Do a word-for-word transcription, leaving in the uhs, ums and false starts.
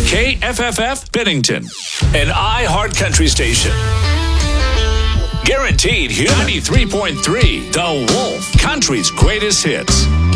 K F F F Bennington, an iHeart Country station. Guaranteed ninety-three point three, The Wolf, country's greatest hits.